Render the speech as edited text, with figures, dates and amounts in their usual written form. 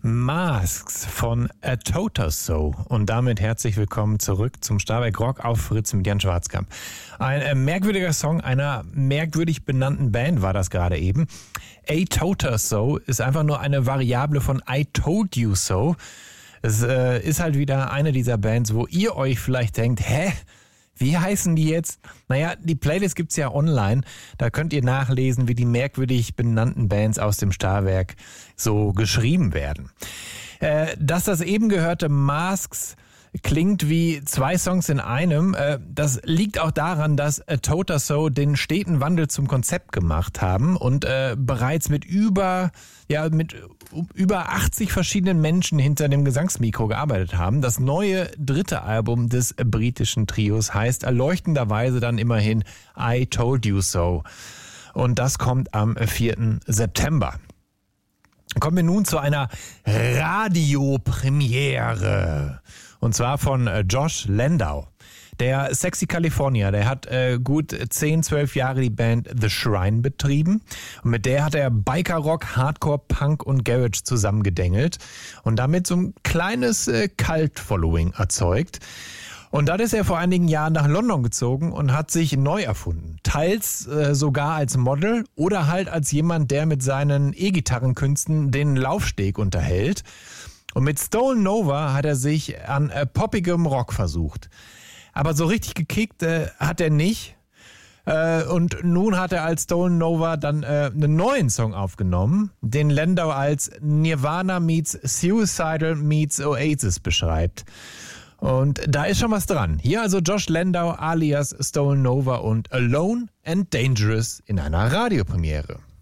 Masks von A Total Soul. Und damit herzlich willkommen zurück zum Starwerk Rock auf Fritz mit Jan Schwarzkamp. Ein merkwürdiger Song einer merkwürdig benannten Band war das gerade eben. A Total Soul ist einfach nur eine Variable von I Told You So. Es ist halt wieder eine dieser Bands, wo ihr euch vielleicht denkt, wie heißen die jetzt? Naja, die Playlist gibt's ja online. Da könnt ihr nachlesen, wie die merkwürdig benannten Bands aus dem Starwerk so geschrieben werden. Dass das eben gehörte Masks klingt wie zwei Songs in einem. Das liegt auch daran, dass A Total Soul den steten Wandel zum Konzept gemacht haben und bereits mit über 80 verschiedenen Menschen hinter dem Gesangsmikro gearbeitet haben. Das neue dritte Album des britischen Trios heißt erleuchtenderweise dann immerhin I Told You So. Und das kommt am 4. September. Kommen wir nun zu einer Radiopremiere. Und zwar von Josh Landau. Der Sexy California, der hat gut 10-12 Jahre die Band The Shrine betrieben. Und mit der hat er Biker-Rock, Hardcore, Punk und Garage zusammengedengelt. Und damit so ein kleines Cult-Following erzeugt. Und dann ist er vor einigen Jahren nach London gezogen und hat sich neu erfunden. Teils sogar als Model oder halt als jemand, der mit seinen E-Gitarrenkünsten den Laufsteg unterhält. Und mit Stolen Nova hat er sich an poppigem Rock versucht. Aber so richtig gekickt hat er nicht. Und nun hat er als Stolen Nova dann einen neuen Song aufgenommen, den Landau als Nirvana meets Suicidal meets Oasis beschreibt. Und da ist schon was dran. Hier also Josh Landau alias Stolen Nova und Alone and Dangerous in einer Radiopremiere.